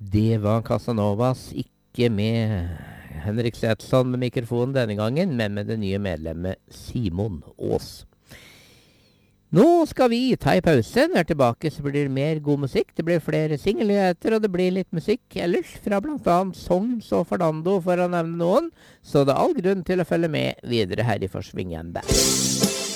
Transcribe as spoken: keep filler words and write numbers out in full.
Det var Casanovas, ikke med Henrik Sætsson med mikrofonen denne gangen, men med det nye medlemmet Simon Aas. Nå skal vi ta en pause. Når vi er tilbake så blir det mer god musikk. Det blir flere singelnyheter, og det blir litt musikk ellers fra blant annet Sogns og Fernando, for å nevne noen. Så det er all grunn til å følge med videre her i Forsvingen Band.